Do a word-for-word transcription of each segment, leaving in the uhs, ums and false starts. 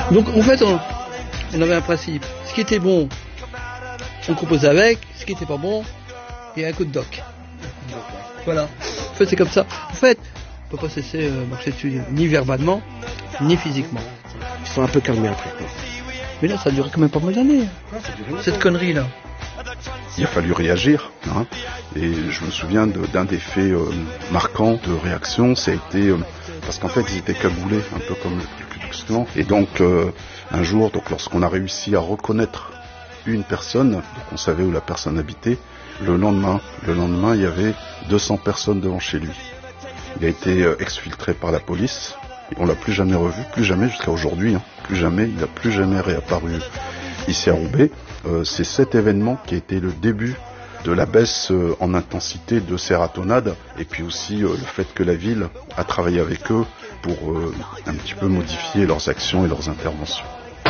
Donc en fait, on, on avait un principe. Ce qui était bon, on composait avec. Ce qui était pas bon, il y a un coup de doc. Voilà. En fait, c'est comme ça. En fait, on peut pas cesser euh, marcher dessus, ni verbalement, ni physiquement. Ils sont un peu calmés après. Mais là, ça a duré quand même pas mal d'années. Cette connerie-là. Il a fallu réagir. Hein. Et je me souviens de, d'un des faits euh, marquants de réaction, ça a été... Euh, parce qu'en fait, ils étaient cagoulés, un peu comme le Ku Klux Klan. Et donc, euh, un jour, donc, lorsqu'on a réussi à reconnaître une personne, donc on savait où la personne habitait, le lendemain, le lendemain, il y avait deux cents personnes devant chez lui. Il a été euh, exfiltré par la police. On l'a plus jamais revu, plus jamais jusqu'à aujourd'hui. Hein. Plus jamais, il n'a plus jamais réapparu ici à Roubaix. Euh, c'est cet événement qui a été le début de la baisse euh, en intensité de ces ratonnades, et puis aussi euh, le fait que la ville a travaillé avec eux pour euh, un petit peu modifier leurs actions et leurs interventions.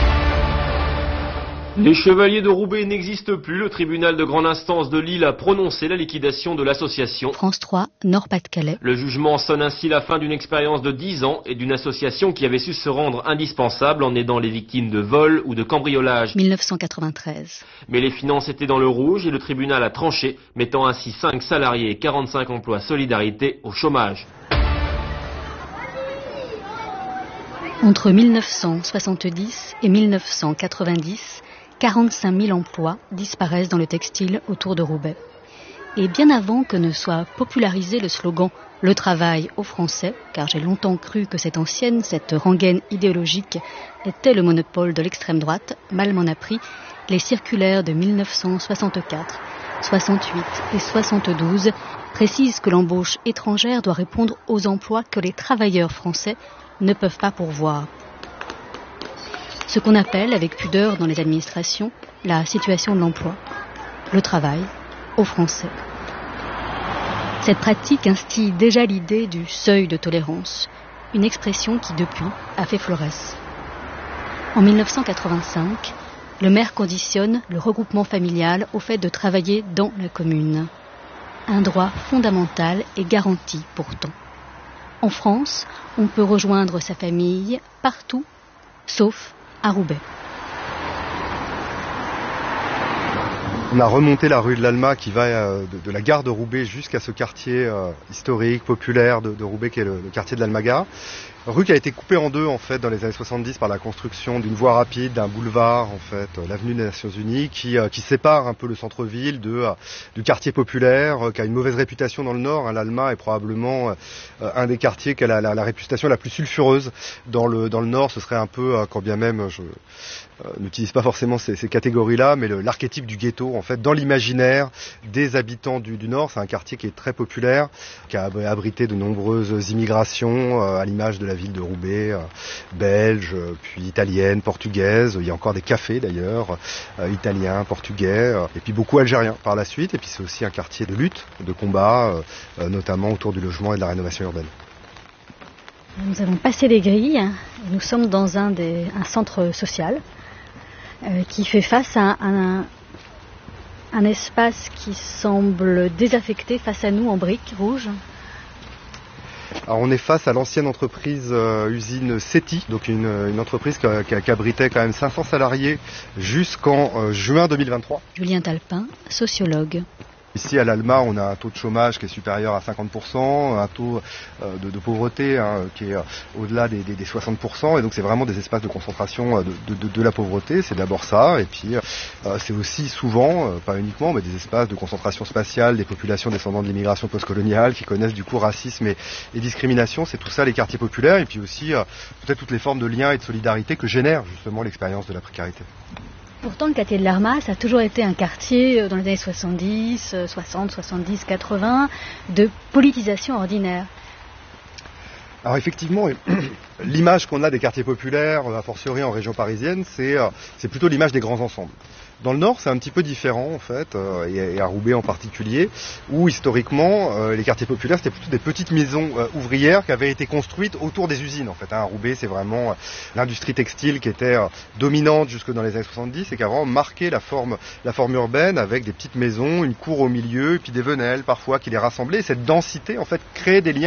Les Chevaliers de Roubaix n'existent plus. Le tribunal de grande instance de Lille a prononcé la liquidation de l'association. France trois, Nord-Pas-de-Calais. Le jugement sonne ainsi la fin d'une expérience de dix ans et d'une association qui avait su se rendre indispensable en aidant les victimes de vol ou de cambriolage. mille neuf cent quatre-vingt-treize. Mais les finances étaient dans le rouge et le tribunal a tranché, mettant ainsi cinq salariés et quarante-cinq emplois solidarité au chômage. Entre mille neuf cent soixante-dix et mille neuf cent quatre-vingt-dix, quarante-cinq mille emplois disparaissent dans le textile autour de Roubaix. Et bien avant que ne soit popularisé le slogan « Le travail aux Français », car j'ai longtemps cru que cette ancienne, cette rengaine idéologique était le monopole de l'extrême droite, mal m'en a pris, les circulaires de mille neuf cent soixante-quatre, soixante-huit et soixante-douze précisent que l'embauche étrangère doit répondre aux emplois que les travailleurs français ne peuvent pas pourvoir. Ce qu'on appelle, avec pudeur dans les administrations, la situation de l'emploi, le travail aux Français. Cette pratique instille déjà l'idée du seuil de tolérance, une expression qui, depuis, a fait florès. En mille neuf cent quatre-vingt-cinq, le maire conditionne le regroupement familial au fait de travailler dans la commune. Un droit fondamental et garanti pourtant. En France, on peut rejoindre sa famille partout, sauf à Roubaix. On a remonté la rue de l'Alma qui va euh, de, de la gare de Roubaix jusqu'à ce quartier euh, historique, populaire de, de Roubaix qui est le, le quartier de l'Alma-Gare. Rue qui a été coupée en deux en fait dans les années soixante-dix par la construction d'une voie rapide, d'un boulevard en fait, euh, l'avenue des Nations Unies, qui, euh, qui sépare un peu le centre-ville de, euh, du quartier populaire, euh, qui a une mauvaise réputation dans le nord. Hein. L'Alma est probablement euh, un des quartiers qui a la, la, la réputation la plus sulfureuse dans le, dans le nord. Ce serait un peu, euh, quand bien même je euh, n'utilise pas forcément ces, ces catégories-là, mais le, l'archétype du ghetto en fait dans l'imaginaire des habitants du, du nord. C'est un quartier qui est très populaire, qui a abrité de nombreuses immigrations euh, à l'image de la ville de Roubaix, euh, belge, euh, puis italienne, portugaise. Il y a encore des cafés d'ailleurs, euh, italiens, portugais, euh, et puis beaucoup algériens par la suite. Et puis c'est aussi un quartier de lutte, de combat, euh, notamment autour du logement et de la rénovation urbaine. Nous avons passé les grilles. Nous sommes dans un, des, un centre social euh, qui fait face à un, un espace qui semble désaffecté face à nous en briques rouges. Alors on est face à l'ancienne entreprise euh, usine SETI, donc une, une entreprise qui, qui, qui abritait quand même cinq cents salariés jusqu'en euh, juin deux mille vingt-trois. Julien Talpin, sociologue. Ici à l'Alma, on a un taux de chômage qui est supérieur à cinquante pour cent, un taux euh, de, de pauvreté hein, qui est euh, au-delà des, des, des soixante pour cent, et donc c'est vraiment des espaces de concentration euh, de, de, de la pauvreté, c'est d'abord ça, et puis euh, c'est aussi souvent, euh, pas uniquement, mais des espaces de concentration spatiale des populations descendant de l'immigration postcoloniale qui connaissent du coup racisme et, et discrimination, c'est tout ça les quartiers populaires, et puis aussi euh, peut-être toutes les formes de liens et de solidarité que génère justement l'expérience de la précarité. Pourtant, le quartier de l'Alma, ça a toujours été un quartier, dans les années soixante-dix, soixante, soixante-dix, quatre-vingts, de politisation ordinaire. Alors effectivement, l'image qu'on a des quartiers populaires, a fortiori en région parisienne, c'est, c'est plutôt l'image des grands ensembles. Dans le Nord, c'est un petit peu différent en fait, euh, et à Roubaix en particulier, où historiquement, euh, les quartiers populaires, c'était plutôt des petites maisons euh, ouvrières qui avaient été construites autour des usines en fait. Hein. À Roubaix, c'est vraiment euh, l'industrie textile qui était euh, dominante jusque dans les années soixante-dix et qui a vraiment marqué la forme, la forme urbaine avec des petites maisons, une cour au milieu, et puis des venelles parfois qui les rassemblaient. Et cette densité en fait créait des liens